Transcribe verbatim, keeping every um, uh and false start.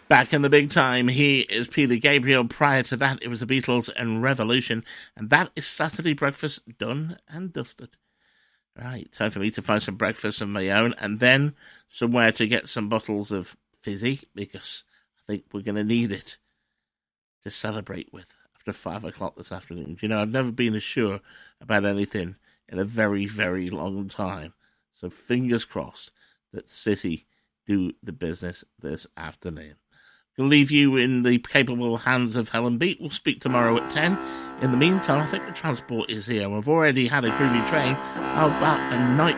Back in the big time, he is Peter Gabriel. Prior to that, it was the Beatles and Revolution. And that is Saturday Breakfast done and dusted. Right, time for me to find some breakfast of my own and then somewhere to get some bottles of fizzy, because I think we're going to need it to celebrate with after five o'clock this afternoon. You know, I've never been as sure about anything in a very, very long time. So fingers crossed that City do the business this afternoon. I'll leave you in the capable hands of Helen Beat. We'll speak tomorrow at ten. In the meantime, I think the transport is here. We've already had a groovy train. How about a night